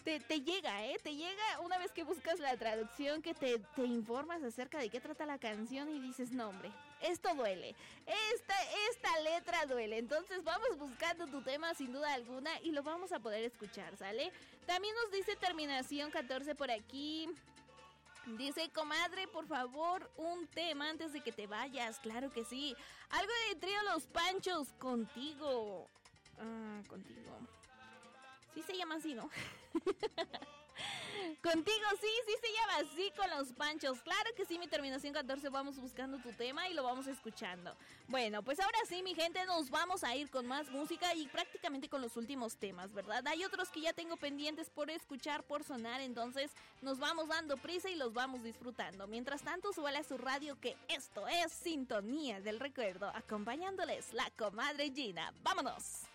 te llega, te llega una vez que buscas la traducción, que te informas acerca de qué trata la canción y dices, no hombre, esto duele, esta letra duele. Entonces vamos buscando tu tema sin duda alguna y lo vamos a poder escuchar, ¿sale? También nos dice terminación 14 por aquí. Dice, comadre, por favor, un tema antes de que te vayas. Claro que sí. Algo de Trío Los Panchos, Contigo. Contigo. Sí se llama así, ¿no? Contigo, sí se llama así, con Los Panchos. Claro que sí, mi terminación 14, vamos buscando tu tema y lo vamos escuchando. Bueno, pues ahora sí, mi gente, nos vamos a ir con más música y prácticamente con los últimos temas, ¿verdad? Hay otros que ya tengo pendientes por escuchar, por sonar, entonces nos vamos dando prisa y los vamos disfrutando. Mientras tanto, súbale a su radio que esto es Sintonía del Recuerdo, acompañándoles la comadre Gina. ¡Vámonos!